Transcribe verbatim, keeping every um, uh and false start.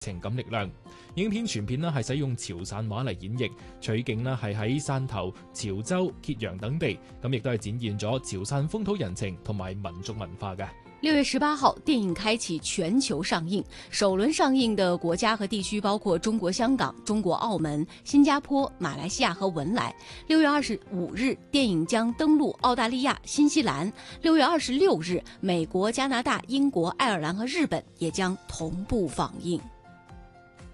情感力量。影片全片呢係使用潮汕話嚟演繹，取景呢係喺汕頭、潮州、揭陽等地，咁亦都係展現咗潮汕風土人情同埋民族文化嘅。 六月十八號，電影開啟全球上映，首輪上映的國家和地區包括中國香港、中國澳門、新加坡、馬來西亞和文萊。六月二十五日，電影將登陸澳大利亞、新西蘭。六月二十六日，美國、加拿大、英國、愛爾蘭和日本也將同步放映。